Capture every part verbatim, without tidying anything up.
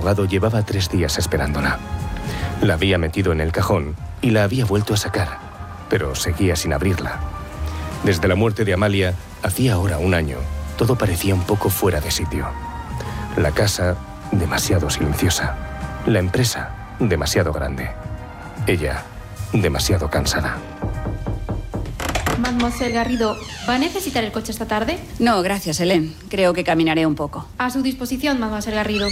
abogado llevaba tres días esperándola. La había metido en el cajón y la había vuelto a sacar, pero seguía sin abrirla. Desde la muerte de Amalia, hacía ahora un año, todo parecía un poco fuera de sitio. La casa, demasiado silenciosa. La empresa, demasiado grande. Ella, demasiado cansada. Mademoiselle Garrido, ¿va a necesitar el coche esta tarde? No, gracias, Hélène. Creo que caminaré un poco. A su disposición, Mademoiselle Garrido.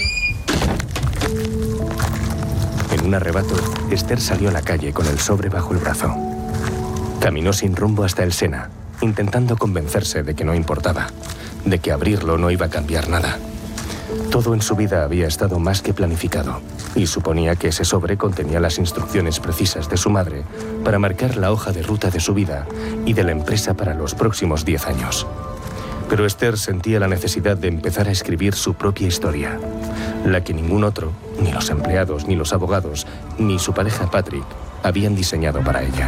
En un arrebato, Esther salió a la calle con el sobre bajo el brazo. Caminó sin rumbo hasta el Sena, intentando convencerse de que no importaba, de que abrirlo no iba a cambiar nada. Todo en su vida había estado más que planificado, y suponía que ese sobre contenía las instrucciones precisas de su madre para marcar la hoja de ruta de su vida y de la empresa para los próximos diez años. Pero Esther sentía la necesidad de empezar a escribir su propia historia, la que ningún otro, ni los empleados, ni los abogados, ni su pareja Patrick, habían diseñado para ella.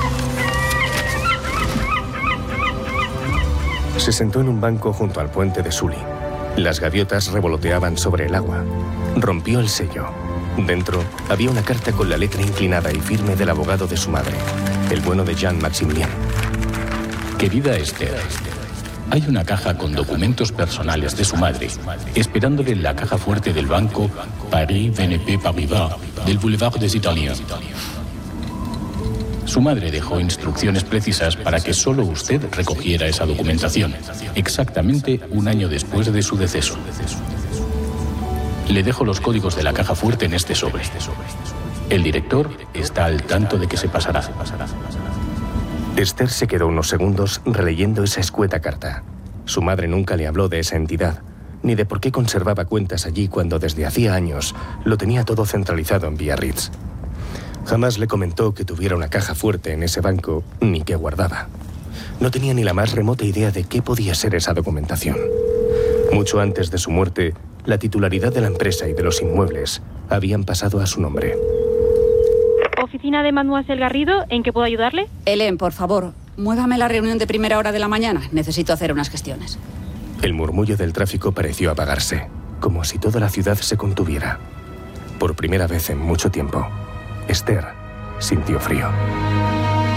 Se sentó en un banco junto al puente de Sully. Las gaviotas revoloteaban sobre el agua. Rompió el sello. Dentro había una carta con la letra inclinada y firme del abogado de su madre, el bueno de Jean-Maximilien. Querida Esther, hay una caja con documentos personales de su madre, esperándole en la caja fuerte del banco Paris B N P Paribas del Boulevard des Italiens. Su madre dejó instrucciones precisas para que solo usted recogiera esa documentación, exactamente un año después de su deceso. Le dejo los códigos de la caja fuerte en este sobre. El director está al tanto de que se pasará. Esther se quedó unos segundos releyendo esa escueta carta. Su madre nunca le habló de esa entidad, ni de por qué conservaba cuentas allí cuando desde hacía años lo tenía todo centralizado en Biarritz. Jamás le comentó que tuviera una caja fuerte en ese banco, ni que guardaba. No tenía ni la más remota idea de qué podía ser esa documentación. Mucho antes de su muerte, la titularidad de la empresa y de los inmuebles habían pasado a su nombre. ¿Oficina de Mademoiselle Garrido? ¿En qué puedo ayudarle? Hélène, por favor, muévame la reunión de primera hora de la mañana. Necesito hacer unas gestiones. El murmullo del tráfico pareció apagarse, como si toda la ciudad se contuviera. Por primera vez en mucho tiempo, Esther sintió frío.